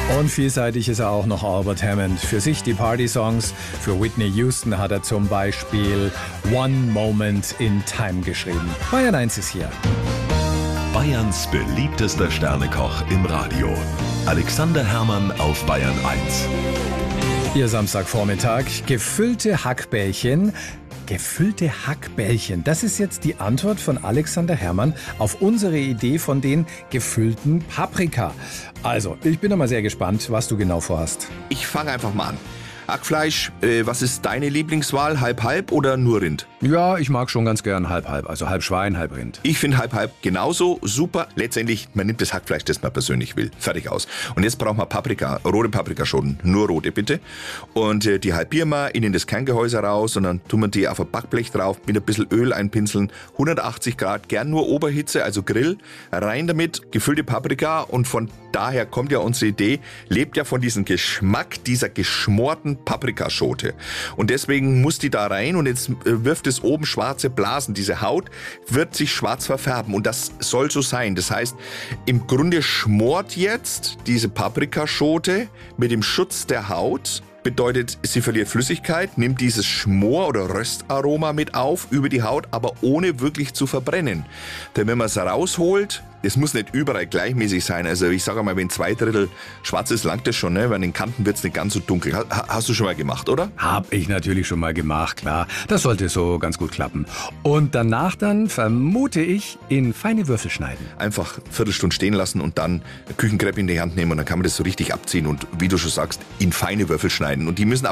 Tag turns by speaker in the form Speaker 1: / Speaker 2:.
Speaker 1: Und vielseitig ist er auch noch, Albert Hammond. Für sich die Party-Songs. Für Whitney Houston hat er zum Beispiel One Moment in Time geschrieben. Bayern 1 ist hier.
Speaker 2: Bayerns beliebtester Sternekoch im Radio. Alexander Herrmann auf Bayern 1.
Speaker 1: Ihr Samstagvormittag, gefüllte Hackbällchen. Gefüllte Hackbällchen, das ist jetzt die Antwort von Alexander Herrmann auf unsere Idee von den gefüllten Paprika. Also, ich bin mal sehr gespannt, was du genau vorhast.
Speaker 3: Ich fange einfach mal an. Hackfleisch, was ist deine Lieblingswahl? Halb-halb oder nur Rind?
Speaker 4: Ja, ich mag schon ganz gern halb-halb, also halb Schwein, halb Rind.
Speaker 3: Ich finde halb-halb genauso super. Letztendlich, man nimmt das Hackfleisch, das man persönlich will. Fertig aus. Und jetzt brauchen wir Paprika, rote Paprikaschoten, nur rote bitte. Und die halbieren wir, innen das Kerngehäuse raus und dann tun wir die auf ein Backblech drauf, mit ein bisschen Öl einpinseln, 180 Grad, gern nur Oberhitze, also Grill, rein damit, gefüllte Paprika und von daher kommt ja unsere Idee, lebt ja von diesem Geschmack dieser geschmorten Paprikaschote. Und deswegen muss die da rein und jetzt wirft es oben schwarze Blasen. Diese Haut wird sich schwarz verfärben und das soll so sein. Das heißt, im Grunde schmort jetzt diese Paprikaschote mit dem Schutz der Haut. Bedeutet, sie verliert Flüssigkeit, nimmt dieses Schmor- oder Röstaroma mit auf über die Haut, aber ohne wirklich zu verbrennen. Denn wenn man es rausholt, es muss nicht überall gleichmäßig sein. Also ich sage mal, wenn 2/3 schwarz ist, langt das schon. Ne? Weil an den Kanten wird es nicht ganz so dunkel. Hast du schon mal gemacht, oder?
Speaker 4: Hab ich natürlich schon mal gemacht, klar. Das sollte so ganz gut klappen. Und danach dann, vermute ich, in feine Würfel schneiden.
Speaker 3: Einfach eine Viertelstunde stehen lassen und dann Küchenkrepp in die Hand nehmen und dann kann man das so richtig abziehen und wie du schon sagst, in feine Würfel schneiden. Und die müssen